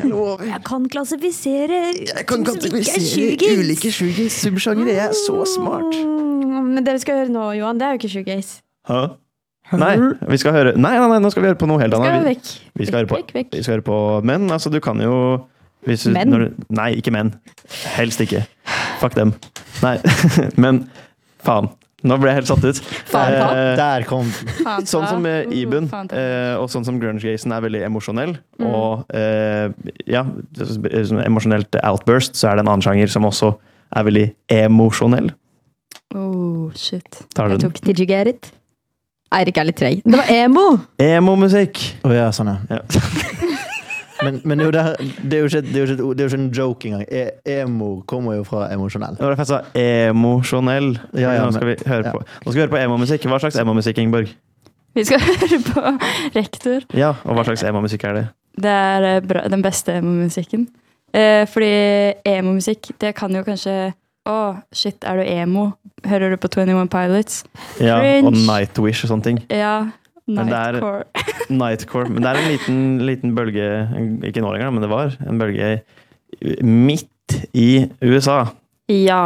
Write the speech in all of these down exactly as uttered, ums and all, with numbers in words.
Jeg lover. Jeg kan klassifisere Jeg kan klassifisere ulike shoegaze-subsjangere. Jeg er så smart. Men det vi skal høre nå, Johan, det er jo ikke shoegaze. Hæ? Nei, vi skal høre Nei, nei, nei, nå skal vi høre på noe helt annet. Skal Vi, vekk. vi, skal høre på, Vekk, vekk. vi skal høre på menn. Altså, du kan jo hvis du, Menn? Når du, nei, ikke menn. Helst ikke. Fuck dem. Nei, men faen. Nå ble jeg helt satt ut. Faen, faen. Eh, Der kom Faen, Sånn som ta. uh, Ibun, Faen, ta. eh, og sånn som grunge-gazen er veldig emosjonell, Mm. og eh, ja, sånn emosjonelt outburst, så er det en annen sjanger som også er veldig emosjonell. Oh, shit. Tar du Jeg den? tok Did you get it? Eirik er litt treg. Det var emo! Emo-musikk! Å ja, sånn ja. Ja. Men, men det, er jo der, det, er jo ikke, det, er jo ikke, det er jo ikke en joke engang. E, emo kommer jo fra emosjonell. Det var derfor jeg sa emosjonell. Ja, ja, nå, skal vi høre ja. på, nå skal vi høre på emo-musikk. Hva slags emo-musikk, Ingeborg? Vi skal høre på Rektor. Ja, og hva slags emo-musikk er det? Det er eh, bra, den beste emo-musikken. Eh, fordi emo-musikk, det kan jo kanskje... Åh, shit, er du emo? Hører du på twenty-one Pilots? Ja, Cringe. og Nightwish og sånne ting. Ja, Men det er- Nightcore. Nightcore. Men det er en liten, liten bølge, ikke nå lenger, men det var en bølge midt i U S A. Ja.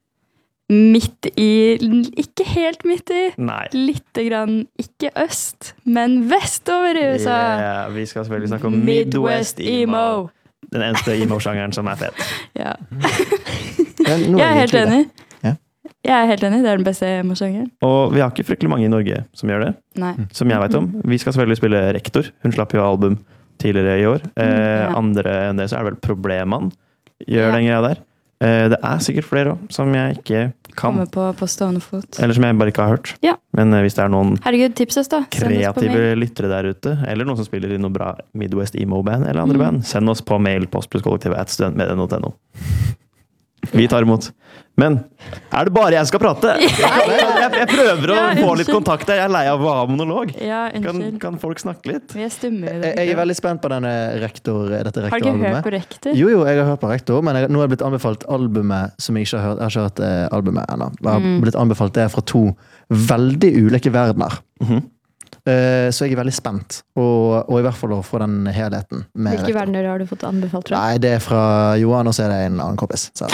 Midt i... Ikke helt midt i. Nei. Litt grann, ikke øst, men vestover i U S A. Yeah, vi skal selvfølgelig snakke om Midwest emo. Den eneste emo-sjangeren som er fett. Ja. Ja, nå Jeg er vi helt i tvil. enig. Ja. Jeg er helt enig, det er den beste emo-sjangeren. Og vi har ikke fryktelig mange i Norge som gjør det, Nei. som jeg vet om. Vi skal selvfølgelig spille Rektor. Hun slapp jo album tidligere i år. Eh, ja. Andre enn det så er det vel Probleman gjør Ja. den greia der. Eh, det er sikkert flere også, som jeg ikke kan. Kommer på, på stående fot. Eller som jeg bare ikke har hørt. Ja. Men eh, hvis det er noen Herregud, tips oss da. Send oss på kreative mail. lyttere der ute, eller noen som spiller i noe bra Midwest emo-band eller andre Mm. band, send oss på mail postplusskollektivet at studentmedien punktum no. Vi tar imot. Men er det bare jeg som skal prate? Jeg, jeg, jeg prøver å Ja, få unnskyld. litt kontakt her. Jeg er lei av å ha monolog. Ja, Kan, unnskyld. kan folk snakke litt? Vi er stumme i Jeg, det. jeg er veldig spent på denne rektor, dette Har du ikke hørt rektoralbumet. på Rektor? Jo, jo, jeg har hørt på rektor, men jeg, nå har jeg blitt anbefalt albumet som jeg ikke har hørt. Jeg har ikke hørt eh, albumet ennå. Jeg har Mm. blitt anbefalt det fra to veldig ulike verdener. Mhm. Eh, så jeg er veldig spent, og, og i hvert fall å få den helheten med Hvilke rektor. verdener har du fått anbefalt fra? Nei, det er fra Johan, og så er det en annen kompis. Så.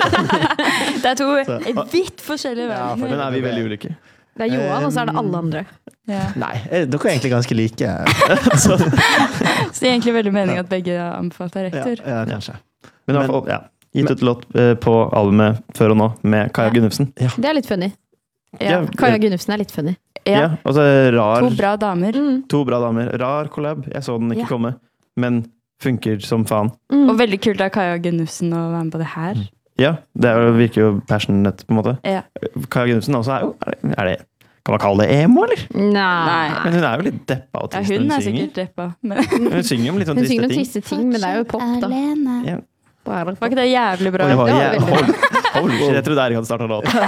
Det er to Så- vidt forskjellige Ja, for Men verdener. er vi veldig ulike? Det er Johan, og så er det alle andre. Ja. Nei, eh, dere er egentlig ganske like. Så det er egentlig veldig meningen at begge har anbefalt av Ja, Rektor. ja, kanskje. Men i hvert fall, ja. Gitt ut låt eh, på albumet Før og nå med Kaja Ja. Gunnufsen. Det er litt funny. Ja. Kaja Gunnufsen er litt funny. Ja. Ja. Og så rar, To bra damer. Mm. to bra damer. Rar collab. Jeg så den ikke Ja. komme, men funker som faen. Mm. Og veldig kult av Kaja Gunnufsen å være med på det her. Ja, det er, jo- virker jo passionate på en måte. Ja. Kaja Gunnufsen også er jo er det, er det, kan man kalle det emo, eller? Nei. Men hun er jo litt deppa og Ja, trist når hun hun er synger. sikkert deppa. Men Hun synger om litt sånn Hun triste synger noen ting. triste ting, men det er jo pop, da. Ja. var ikke det jævlig bra? Oi, det var Det var jævlig- veldig hold- Holy shit, jeg trodde Erik hadde startet låta.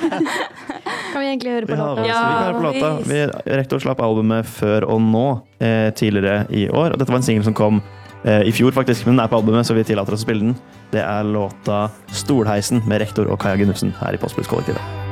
Kan vi egentlig høre på Vi har, låta? så vi kan høre på låta. Vi, Rektor slapp albumet Før og nå eh, tidligere i år. Og dette var en single som kom eh, i fjor, faktisk, men den er på albumet, så vi tillater oss å spille den. Det er låta Stolheisen med Rektor og Kaja Gunnufsen her i Postbluss-kollektivet.